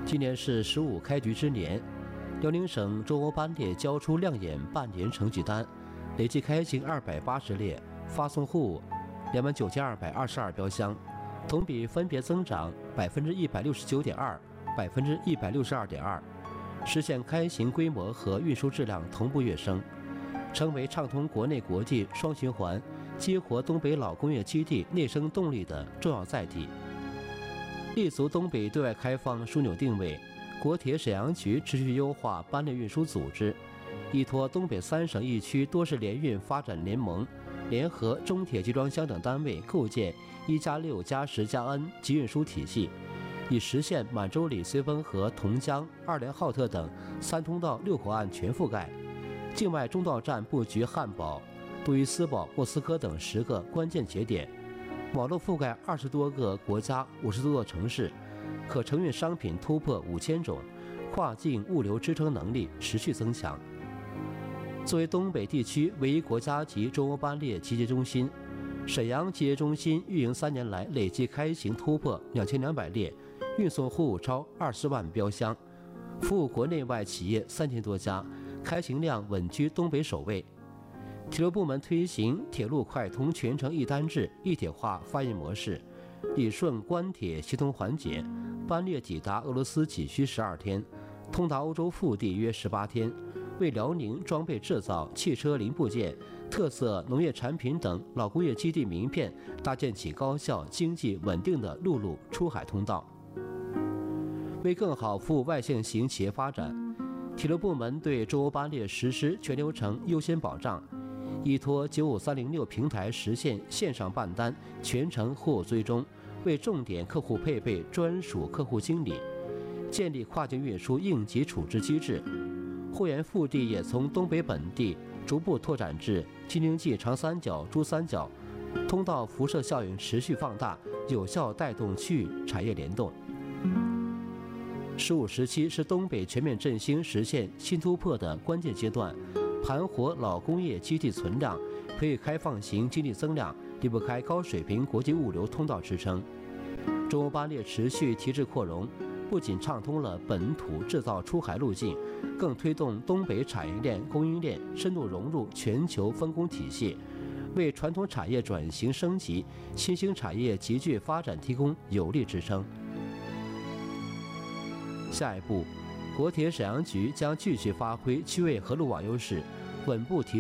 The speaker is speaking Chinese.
今年是15开局之年，辽宁省中欧班列交出亮眼半年成绩单，累计开行280列，发送货物29222标箱，同比分别增长169.2%、162.2%，实现开行规模和运输质量同步跃升，成为畅通国内国际双循环、激活东北老工业基地内生动力的重要载体。立足东北对外开放枢纽定位，国铁沈阳局持续优化班列运输组织，依托东北3省1区多式联运发展联盟，联合中铁集装箱等单位构建1+6+10+N 集运输体系，以实现满洲里、绥芬河、同江、2连浩特等3通道6口岸全覆盖。境外中道站布局汉堡、杜伊斯堡、莫斯科等10个关键节点，网络覆盖20多个国家、50多座城市，可承运商品突破5000种，跨境物流支撑能力持续增强。作为东北地区唯一国家级中欧班列集结中心，沈阳集结中心运营3年来累计开行突破2200列，运送货物超20万标箱，服务国内外企业3000多家，开行量稳居东北首位。铁路部门推行铁路快通全程一单制一体化发运模式，理顺关铁协同环节，班列抵达俄罗斯仅需12天，通达欧洲腹地约18天，为辽宁装备制造、汽车零部件、特色农业产品等老工业基地名片搭建起高效、经济稳定的陆路出海通道。为更好服务外线型企业发展，铁路部门对中欧班列实施全流程优先保障，依托95306平台实现线上办单、全程货物追踪，为重点客户配备专属客户经理，建立跨境运输应急处置机制。货源腹地也从东北本地逐步拓展至京津冀长三角、珠三角，通道辐射效应持续放大，有效带动区域产业联动。15、17是东北全面振兴实现新突破的关键阶段，盘活老工业基地存量，培育开放型经济增量，离不开高水平国际物流通道支撑。中欧班列持续提质扩容，不仅畅通了本土制造出海路径，更推动东北产业链、供应链深度融入全球分工体系，为传统产业转型升级、新兴产业集聚发展提供有力支撑。下一步，国铁沈阳局将继续发挥区位和路网优势，稳步提